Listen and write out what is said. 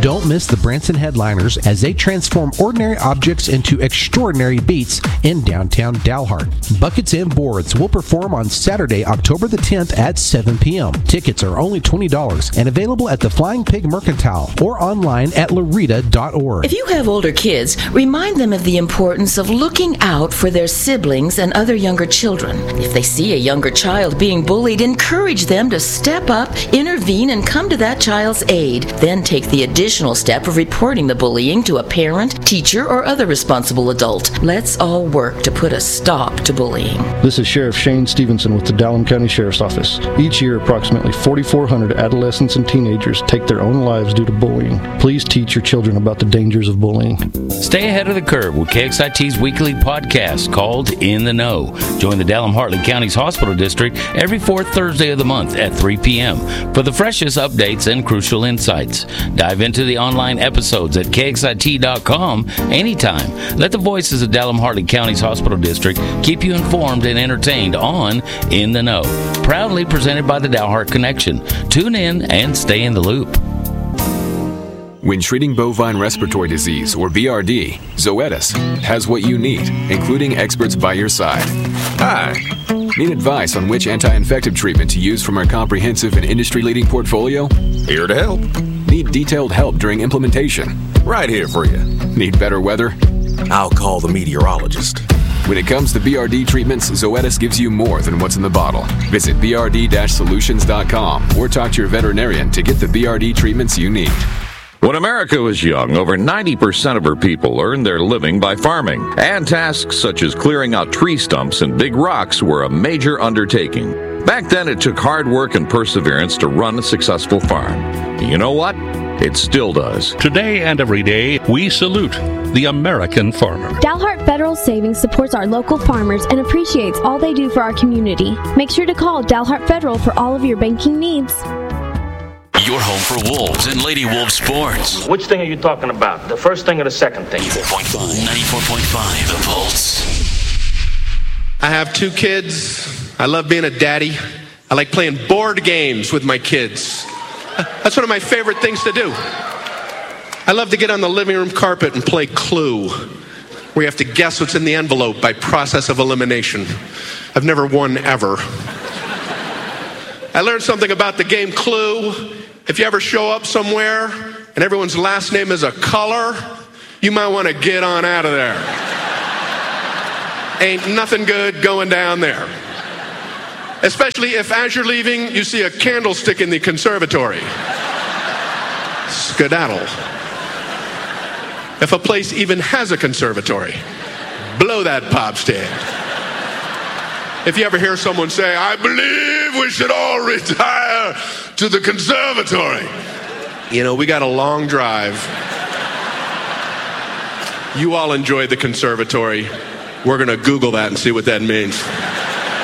Don't miss the Branson Headliners as they transform ordinary objects into extraordinary beats in downtown Dalhart. Buckets and Boards will perform on Saturday, October the 10th at 7 p.m. Tickets are only $20 and available at the Flying Pig Mercantile or online at larita.org. If you have older kids, remind them of the importance of looking out for their siblings and other younger children. If they see a younger child being bullied, encourage them to step up, intervene, and come to that child's aid. Then take the additional step of reporting the bullying to a parent, teacher, or other responsible adult. Let's all work to put a stop to bullying. This is Sheriff Shane Stevenson with the Dallam County Sheriff's Office. Each year, approximately 4,400 adolescents and teenagers take their own lives due to bullying. Please teach your children about the dangers of bullying. Stay ahead of the curve with KXIT's weekly podcast called In the Know. Join the Dallam-Hartley County's Hospital District every fourth Thursday of the month at 3 p.m. for the freshest updates and crucial insights. Dive into the online episodes at KXIT.com anytime. Let the voices of Dallam-Hartley County's Hospital District keep you informed and entertained on In the Know. Proudly presented by the Dalhart Connection. Tune in and stay in the loop. When treating bovine respiratory disease, or BRD, Zoetis has what you need, including experts by your side. Hi. Need advice on which anti-infective treatment to use from our comprehensive and industry-leading portfolio? Here to help. Need detailed help during implementation? Right here for you. Need better weather? I'll call the meteorologist. When it comes to BRD treatments, Zoetis gives you more than what's in the bottle. Visit brd-solutions.com or talk to your veterinarian to get the BRD treatments you need. When America was young, over 90% of her people earned their living by farming, and tasks such as clearing out tree stumps and big rocks were a major undertaking. Back then, it took hard work and perseverance to run a successful farm. You know what? It still does. Today and every day, we salute the American farmer. Dalhart Federal Savings supports our local farmers and appreciates all they do for our community. Make sure to call Dalhart Federal for all of your banking needs. Your home for Wolves and Lady Wolves sports. Which thing are you talking about? The first thing or the second thing? 94.5, The Pulse. I have 2 kids. I love being a daddy. I like playing board games with my kids. That's one of my favorite things to do. I love to get on the living room carpet and play Clue, where you have to guess what's in the envelope by process of elimination. I've never won ever. I learned something about the game Clue. If you ever show up somewhere and everyone's last name is a color, you might want to get on out of there. Ain't nothing good going down there. Especially if as you're leaving, you see a candlestick in the conservatory. Skedaddle. If a place even has a conservatory, blow that pop stand. If you ever hear someone say, I believe we should all retire to the conservatory. You know, we got a long drive. You all enjoy the conservatory. We're going to Google that and see what that means.